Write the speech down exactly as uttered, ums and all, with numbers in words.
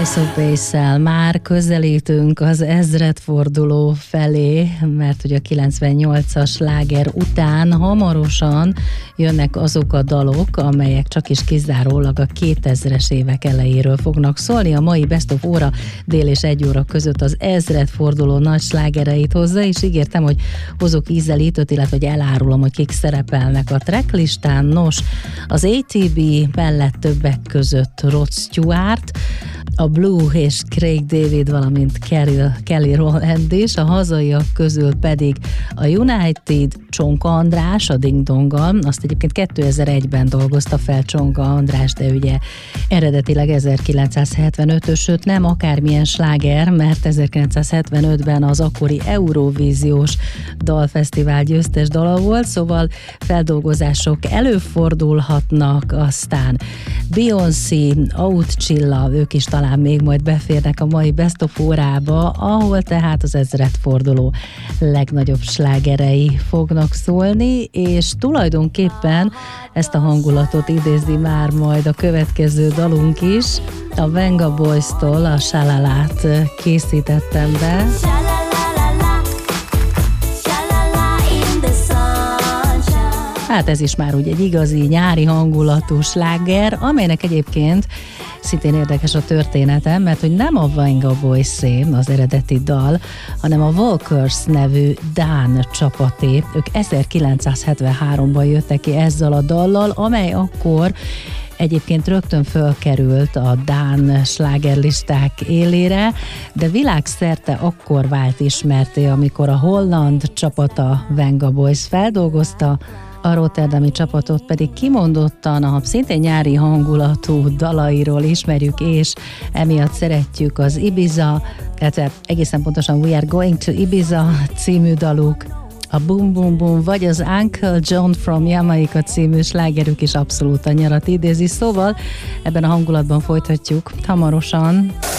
Ace of Base-szel már közelítünk az ezredforduló felé, mert ugye a kilencvennyolcas sláger után hamarosan jönnek azok a dalok, amelyek csak is kizárólag a kétezres évek elejéről fognak szólni. A mai Best of óra dél és egy óra között az ezredforduló nagy slágereit hozza, és ígértem, hogy hozok ízelítőt, illetve hogy elárulom, hogy kik szerepelnek a tracklistán. Nos, az á té bé mellett többek között Rod Stewart, a Blue és Craig David, valamint Kelly, Kelly Rowland is, a hazaiak közül pedig a United, Csonka András, a Ding Donggal, azt egyébként kétezer-egyben dolgozta fel Csonka András, de ugye eredetileg ezerkilencszázhetvenötös, sőt nem akármilyen sláger, mert ezerkilencszázhetvenötben az akkori Eurovíziós dalfesztivál győztes dala volt, szóval feldolgozások előfordulhatnak, aztán Beyoncé, Outchilla, ők is talán még majd beférnek a mai Best of órába, ahol tehát az ezredforduló legnagyobb slágerei fognak szólni, és tulajdonképpen ezt a hangulatot idézi már majd a következő dalunk is. A Venga Boys-tól a Shalalát készítettem be. Hát ez is már ugye egy igazi nyári hangulatú sláger, amelynek egyébként szintén érdekes a története, mert hogy nem a Venga Boys-é az eredeti dal, hanem a Walkers nevű dán csapaté. Ők ezerkilencszázhetvenháromban jöttek ki ezzel a dallal, amely akkor egyébként rögtön fölkerült a dán slágerlisták élére, de világszerte akkor vált ismerté, amikor a holland csapata Venga Boys feldolgozta, a rotterdami csapatot pedig kimondottan a szintén nyári hangulatú dalairól ismerjük, és emiatt szeretjük az Ibiza, tehát egészen pontosan We Are Going to Ibiza című daluk, a Boom Boom Boom, vagy az Uncle John from Jamaica című slágerük is abszolút a nyarat idézi, szóval ebben a hangulatban folytatjuk hamarosan.